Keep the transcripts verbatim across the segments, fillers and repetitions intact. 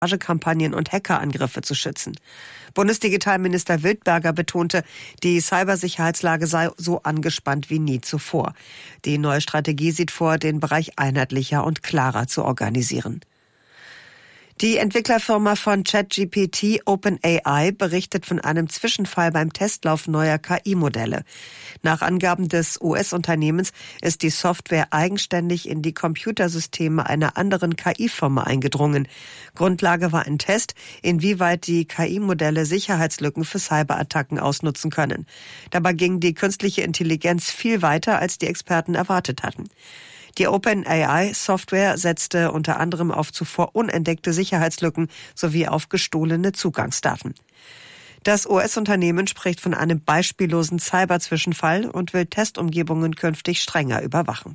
Kampagnen und Hackerangriffe zu schützen. Bundesdigitalminister Wildberger betonte, die Cybersicherheitslage sei so angespannt wie nie zuvor. Die neue Strategie sieht vor, den Bereich einheitlicher und klarer zu organisieren. Die Entwicklerfirma von ChatGPT OpenAI berichtet von einem Zwischenfall beim Testlauf neuer K I-Modelle. Nach Angaben des U S-Unternehmens ist die Software eigenständig in die Computersysteme einer anderen K I-Firma eingedrungen. Grundlage war ein Test, inwieweit die K I-Modelle Sicherheitslücken für Cyberattacken ausnutzen können. Dabei ging die künstliche Intelligenz viel weiter, als die Experten erwartet hatten. Die OpenAI-Software setzte unter anderem auf zuvor unentdeckte Sicherheitslücken sowie auf gestohlene Zugangsdaten. Das U S-Unternehmen spricht von einem beispiellosen Cyber-Zwischenfall und will Testumgebungen künftig strenger überwachen.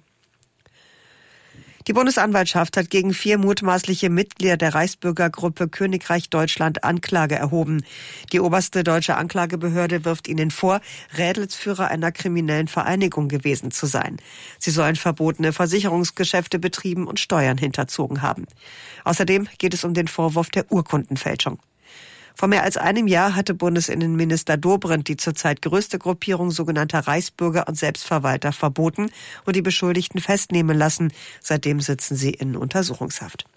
Die Bundesanwaltschaft hat gegen vier mutmaßliche Mitglieder der Reichsbürgergruppe Königreich Deutschland Anklage erhoben. Die oberste deutsche Anklagebehörde wirft ihnen vor, Rädelsführer einer kriminellen Vereinigung gewesen zu sein. Sie sollen verbotene Versicherungsgeschäfte betrieben und Steuern hinterzogen haben. Außerdem geht es um den Vorwurf der Urkundenfälschung. Vor mehr als einem Jahr hatte Bundesinnenminister Dobrindt die zurzeit größte Gruppierung sogenannter Reichsbürger und Selbstverwalter verboten und die Beschuldigten festnehmen lassen. Seitdem sitzen sie in Untersuchungshaft.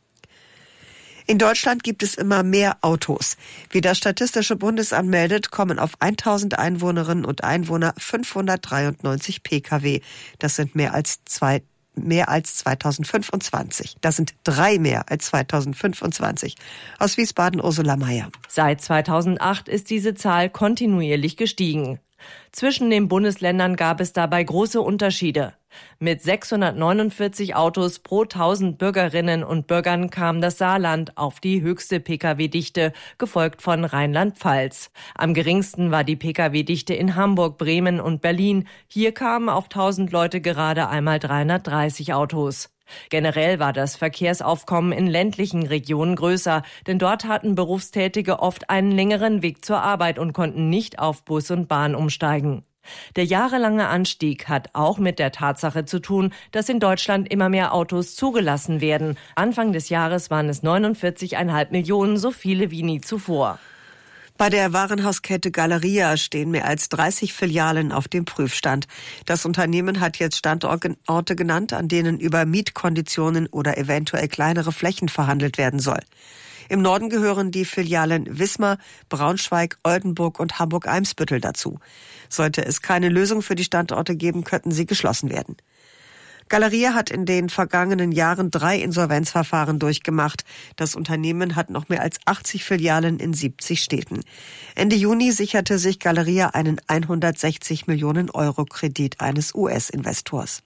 In Deutschland gibt es immer mehr Autos. Wie das Statistische Bundesamt meldet, kommen auf tausend Einwohnerinnen und Einwohner fünfhundertdreiundneunzig Pkw. Das sind mehr als zwei mehr als zweitausendfünfundzwanzig. Das sind drei mehr als zweitausendfünfundzwanzig. Aus Wiesbaden Ursula Meier. Seit zweitausendacht ist diese Zahl kontinuierlich gestiegen. Zwischen den Bundesländern gab es dabei große Unterschiede. Mit sechshundertneunundvierzig Autos pro tausend Bürgerinnen und Bürgern kam das Saarland auf die höchste Pkw-Dichte, gefolgt von Rheinland-Pfalz. Am geringsten war die Pkw-Dichte in Hamburg, Bremen und Berlin. Hier kamen auf tausend Leute gerade einmal dreihundertdreißig Autos. Generell war das Verkehrsaufkommen in ländlichen Regionen größer, denn dort hatten Berufstätige oft einen längeren Weg zur Arbeit und konnten nicht auf Bus und Bahn umsteigen. Der jahrelange Anstieg hat auch mit der Tatsache zu tun, dass in Deutschland immer mehr Autos zugelassen werden. Anfang des Jahres waren es neunundvierzig Komma fünf Millionen, so viele wie nie zuvor. Bei der Warenhauskette Galeria stehen mehr als dreißig Filialen auf dem Prüfstand. Das Unternehmen hat jetzt Standorte genannt, an denen über Mietkonditionen oder eventuell kleinere Flächen verhandelt werden soll. Im Norden gehören die Filialen Wismar, Braunschweig, Oldenburg und Hamburg-Eimsbüttel dazu. Sollte es keine Lösung für die Standorte geben, könnten sie geschlossen werden. Galeria hat in den vergangenen Jahren drei Insolvenzverfahren durchgemacht. Das Unternehmen hat noch mehr als achtzig Filialen in siebzig Städten. Ende Juni sicherte sich Galeria einen hundertsechzig Millionen Euro Kredit eines U S-Investors.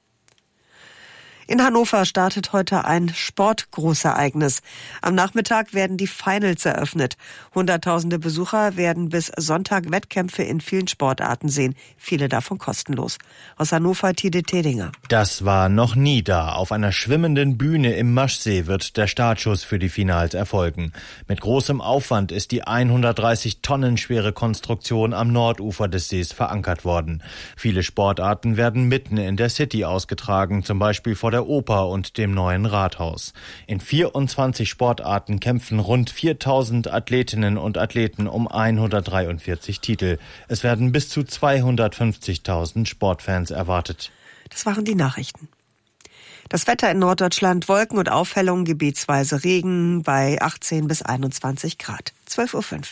In Hannover startet heute ein Sportgroßereignis. Am Nachmittag werden die Finals eröffnet. Hunderttausende Besucher werden bis Sonntag Wettkämpfe in vielen Sportarten sehen. Viele davon kostenlos. Aus Hannover, Tide Tedinger. Das war noch nie da. Auf einer schwimmenden Bühne im Maschsee wird der Startschuss für die Finals erfolgen. Mit großem Aufwand ist die hundertdreißig Tonnen schwere Konstruktion am Nordufer des Sees verankert worden. Viele Sportarten werden mitten in der City ausgetragen, zum Beispiel vor der Oper und dem neuen Rathaus. In vierundzwanzig Sportarten kämpfen rund viertausend Athletinnen und Athleten um hundertdreiundvierzig Titel. Es werden bis zu zweihundertfünfzigtausend Sportfans erwartet. Das waren die Nachrichten. Das Wetter in Norddeutschland, Wolken und Aufhellung, gebietsweise Regen bei achtzehn bis einundzwanzig Grad. zwölf Uhr fünf.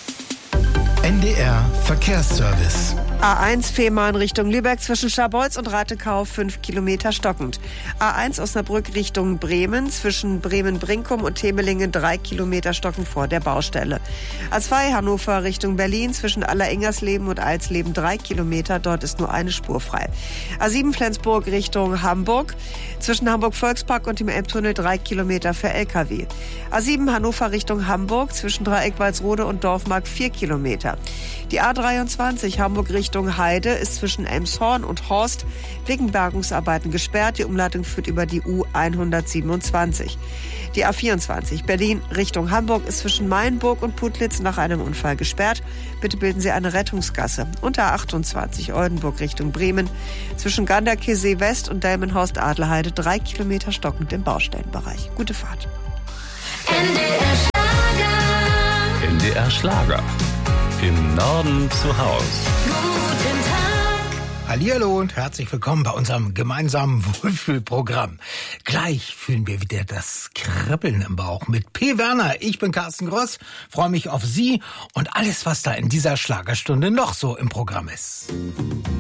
N D R Verkehrsservice. A eins Fehmarn Richtung Lübeck zwischen Scharbeutz und Ratekau fünf Kilometer stockend. A eins Osnabrück Richtung Bremen zwischen Bremen-Brinkum und Temelingen drei Kilometer stockend vor der Baustelle. A zwei Hannover Richtung Berlin zwischen Alleringers-Leben und Alsleben drei Kilometer. Dort ist nur eine Spur frei. A sieben Flensburg Richtung Hamburg zwischen Hamburg-Volkspark und dem Elbtunnel drei Kilometer für L K W. A sieben Hannover Richtung Hamburg zwischen Dreieck Walsrode und Dorfmark vier Kilometer. Die A dreiundzwanzig Hamburg Richtung Heide ist zwischen Elmshorn und Horst wegen Bergungsarbeiten gesperrt. Die Umleitung führt über die U hundertsiebenundzwanzig. Die A vierundzwanzig Berlin Richtung Hamburg ist zwischen Mainburg und Putlitz nach einem Unfall gesperrt. Bitte bilden Sie eine Rettungsgasse. Und A achtundzwanzig Oldenburg Richtung Bremen zwischen Ganderkesee West und Delmenhorst Adlerheide drei Kilometer stockend im Baustellenbereich. Gute Fahrt. N D R Schlager. N D R Schlager. Im Norden zu Haus. Guten Tag. Hallihallo und herzlich willkommen bei unserem gemeinsamen Wohlfühlprogramm. Gleich fühlen wir wieder das Kribbeln im Bauch mit P. Werner. Ich bin Carsten Gross, freue mich auf Sie und alles, was da in dieser Schlagerstunde noch so im Programm ist.